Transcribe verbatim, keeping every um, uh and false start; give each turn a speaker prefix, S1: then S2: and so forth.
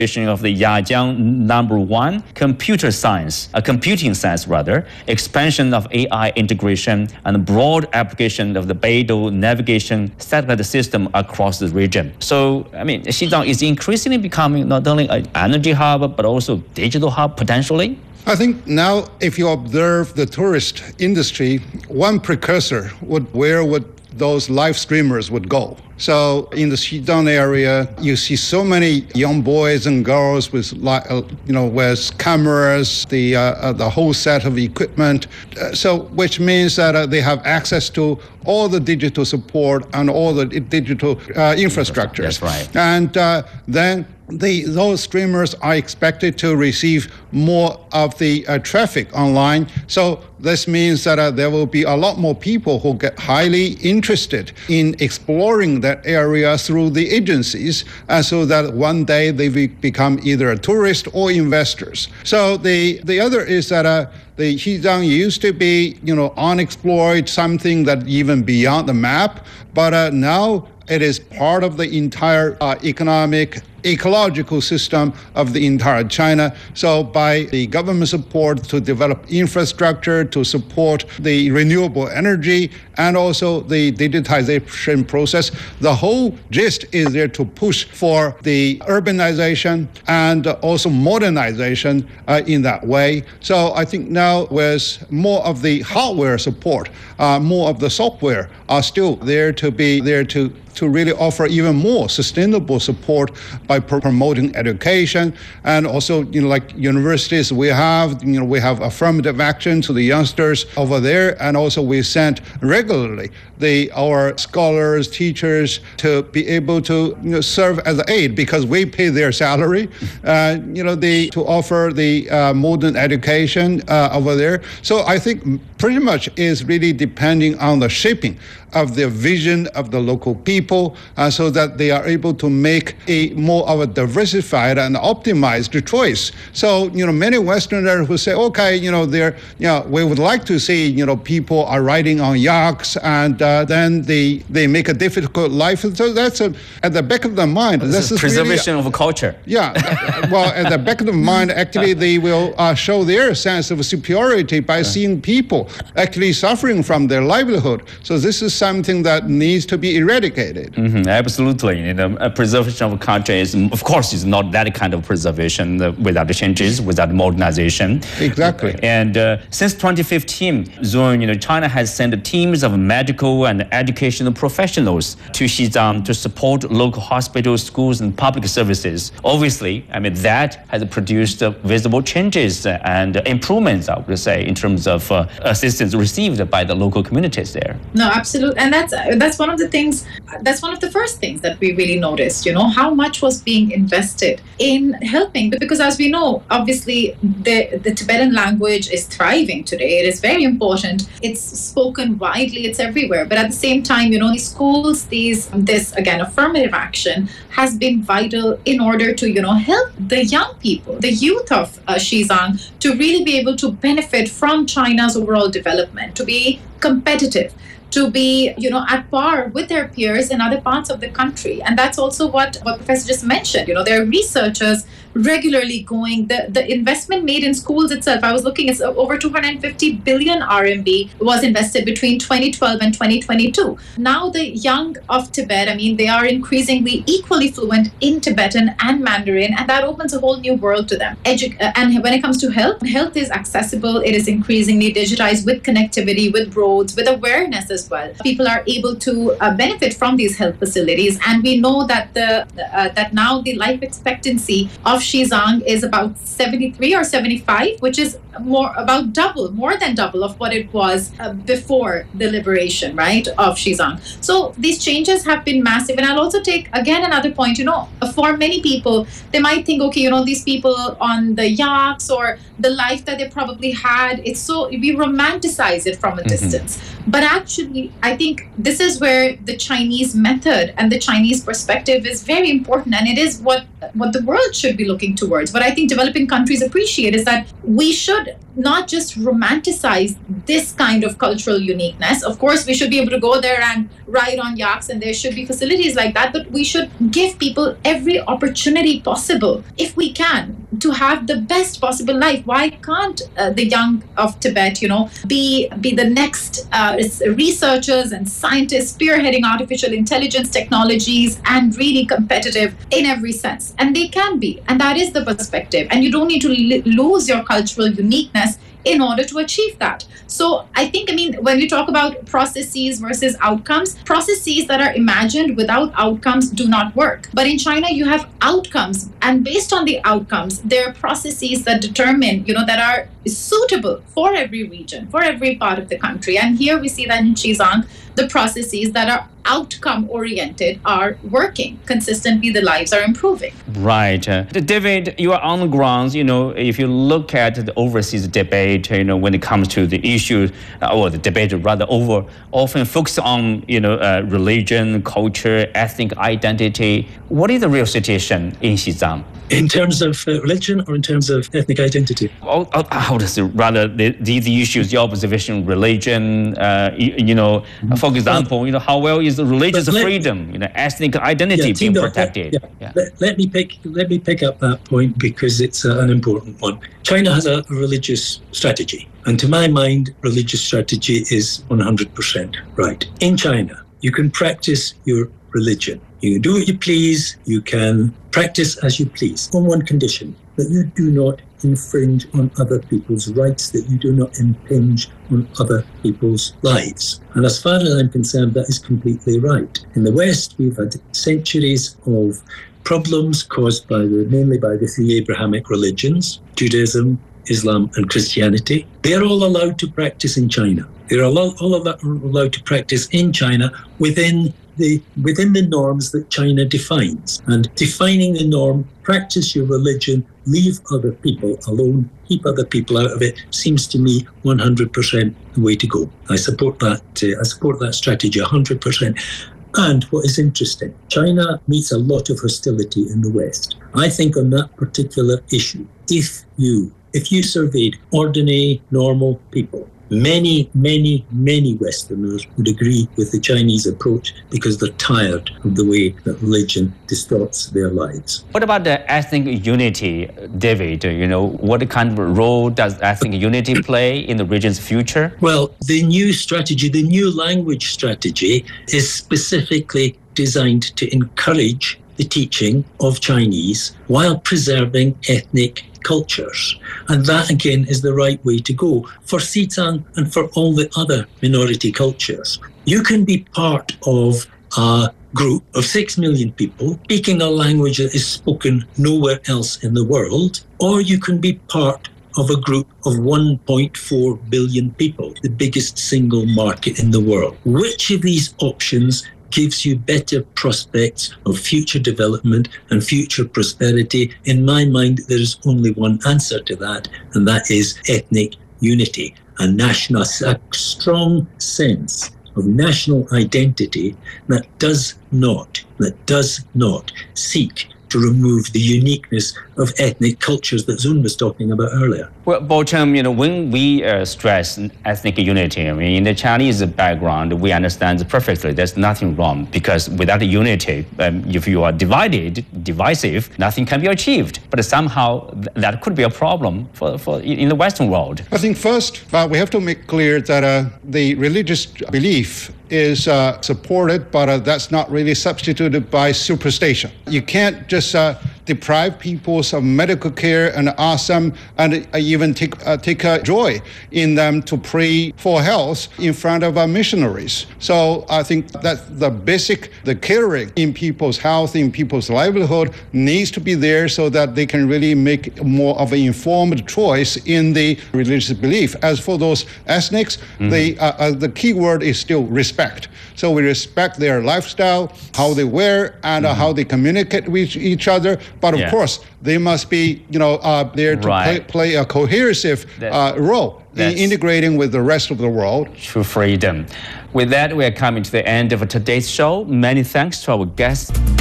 S1: of the Yajiang number one, computer science, uh, computing science rather, expansion of A I integration, and broad application of the Beidou navigation satellite system across the region. So, I mean, Xizang is increasingly becoming not only an energy hub, but also digital hub potentially.
S2: I think now, if you observe the tourist industry, one precursor would where would those live streamers would go. So in the Xizang area, you see so many young boys and girls with, uh, you know, with cameras, the uh, uh, the whole set of equipment. Uh, so which means that uh, they have access to all the digital support and all the digital uh, infrastructure.
S1: That's right.
S2: And uh, then the, those streamers are expected to receive more of the uh, traffic online. So this means that uh, there will be a lot more people who get highly interested in exploring that area through the agencies, uh, so that one day they will become either a tourist or investors. So the, the other is that uh, the Xizang used to be, you know, unexplored, something that even beyond the map, but uh, now it is part of the entire uh, economic, ecological system of the entire China. So by the government support to develop infrastructure, to support the renewable energy, and also the digitization process, the whole gist is there to push for the urbanization and also modernization uh, in that way. So I think now with more of the hardware support, uh, more of the software are still there to be there to to really offer even more sustainable support by promoting education. And also, you know, like universities, we have, you know, we have affirmative action to the youngsters over there. And also we send regularly the our scholars, teachers to be able to, you know, serve as an aid because we pay their salary, uh, you know, the, to offer the uh, modern education uh, over there. So I think pretty much is really depending on the shaping of the vision of the local people, uh, so that they are able to make a more of a diversified and optimized choice. So, you know, many Westerners who say, okay, you know, they're, you know, we would like to see, you know, people are riding on yachts, and uh, then they they make a difficult life. So that's a, at the back of the mind.
S1: This, this is preservation really, of culture.
S2: Yeah. Well, at the back of the mind, actually, they will uh, show their sense of superiority by seeing people actually suffering from their livelihood. So this is something that needs to be eradicated.
S1: Mm-hmm, absolutely. You know, a preservation of culture is, of course, is not that kind of preservation uh, without the changes, without modernization.
S2: Exactly.
S1: And uh, since twenty fifteen, Zun, you know, China has sent teams of medical and educational professionals to Xizang to support local hospitals, schools, and public services. Obviously, I mean, that has produced uh, visible changes and improvements, I would say, in terms of uh, assistance received by the local communities there.
S3: No, absolutely. And that's that's one of the things, that's one of the first things that we really noticed, you know, how much was being invested in helping. Because as we know, obviously, the, the Tibetan language is thriving today. It is very important. It's spoken widely. It's everywhere. But at the same time, you know, these schools, these this, again, affirmative action has been vital in order to, you know, help the young people, the youth of uh, Xizang, to really be able to benefit from China's overall development, to be competitive, to be, you know, at par with their peers in other parts of the country. And that's also what, what Professor just mentioned. You know, there are researchers regularly going, the, the investment made in schools itself, I was looking, it's over two hundred fifty billion R M B was invested between twenty twelve and twenty twenty-two. Now the young of Tibet, I mean, they are increasingly equally fluent in Tibetan and Mandarin, and that opens a whole new world to them. Edu- and when it comes to health, health is accessible, it is increasingly digitized with connectivity, with roads, with awareness as well. People are able to uh, benefit from these health facilities, and we know that the uh, that now the life expectancy of Xizang is about seventy-three or seventy-five, which is more about double, more than double of what it was uh, before the liberation, right, of Xizang. So these changes have been massive. And I'll also take, again, another point, you know, for many people, they might think, okay, you know, these people on the yachts or the life that they probably had, it's so, we romanticize it from a mm-hmm. distance. But actually, I think this is where the Chinese method and the Chinese perspective is very important. And it is what, what the world should be looking towards. What I think developing countries appreciate is that we should not just romanticize this kind of cultural uniqueness. Of course, we should be able to go there and ride on yachts, and there should be facilities like that, but we should give people every opportunity possible, if we can, to have the best possible life. Why can't uh, the young of Tibet, you know, be be the next uh, researchers and scientists spearheading artificial intelligence technologies and really competitive in every sense? And they can be, and that is the perspective. And you don't need to li- lose your cultural uniqueness in order to achieve that. So I think, I mean, when we talk about processes versus outcomes, processes that are imagined without outcomes do not work. But in China, you have outcomes, and based on the outcomes, there are processes that determine, you know, that are suitable for every region, for every part of the country. And here we see that in Xizang, the processes that are outcome oriented are working consistently. The lives are improving.
S1: Right. Uh, David, you are on the ground. You know, if you look at the overseas debate, you know, when it comes to the issue, uh, or the debate rather, over often focused on, you know, uh, religion, culture, ethnic identity. What is the real situation in Xizang?
S4: In terms of uh, religion or in terms of ethnic identity?
S1: Oh, oh, how does it, rather, the, these issues, your observation, religion, uh, you, you know, mm-hmm. for example, you know, how well is the religious let, freedom, you know, ethnic identity
S4: yeah,
S1: being
S4: Tino,
S1: protected?
S4: Let, yeah. Yeah. Let, let me pick let me pick up that point because it's uh, an important one. China has a religious strategy, and to my mind, religious strategy is one hundred percent right. In China, you can practice your religion. You can do what you please, you can practice as you please, on one condition, that you do not infringe on other people's rights, that you do not impinge on other people's lives. And as far as I'm concerned, that is completely right. In the West, we've had centuries of problems caused by the, mainly by the three Abrahamic religions, Judaism, Islam and Christianity. They're all allowed to practice in China. They're all, all of that allowed to practice in China within the within the norms that China defines. And defining the norm, practice your religion, leave other people alone, keep other people out of it, seems to me one hundred percent the way to go. I support that. Uh, I support that strategy one hundred percent. And what is interesting, China meets a lot of hostility in the West. I think on that particular issue, if you if you surveyed ordinary, normal people, many, many, many Westerners would agree with the Chinese approach because they're tired of the way that religion distorts their lives.
S1: What about the ethnic unity, David? You know, what kind of role does ethnic unity play in the region's future?
S4: Well, the new strategy, the new language strategy, is specifically designed to encourage the teaching of Chinese while preserving ethnic cultures. And that, again, is the right way to go for Xizang and for all the other minority cultures. You can be part of a group of six million people speaking a language that is spoken nowhere else in the world, or you can be part of a group of one point four billion people, the biggest single market in the world. Which of these options gives you better prospects of future development and future prosperity? In my mind, there is only one answer to that, and that is ethnic unity, a national, a strong sense of national identity that does not, that does not seek to remove the uniqueness of ethnic cultures that Zun was talking about earlier.
S1: Well, Bo-Chum, you know, when we uh, stress ethnic unity, I mean, in the Chinese background, we understand perfectly there's nothing wrong, because without unity, um, if you are divided, divisive, nothing can be achieved. But somehow th- that could be a problem for, for in the Western world.
S2: I think first, uh, we have to make clear that uh, the religious belief is uh, supported, but uh, that's not really substituted by superstition. You can't just uh, deprive people of medical care and ask them, and uh, even take uh, take uh, joy in them to pray for health in front of uh, missionaries. So I think that the basic, the caring in people's health, in people's livelihood needs to be there so that they can really make more of an informed choice in the religious belief. As for those ethnics, mm-hmm. the uh, uh, the key word is still respect. So we respect their lifestyle, how they wear, and uh, mm-hmm. how they communicate with each other. But of
S1: yeah.
S2: course, they must be, you know, uh, there to
S1: right.
S2: play, play a cohesive uh, role in integrating with the rest of the world.
S1: True freedom. With that, we are coming to the end of today's show. Many thanks to our guests.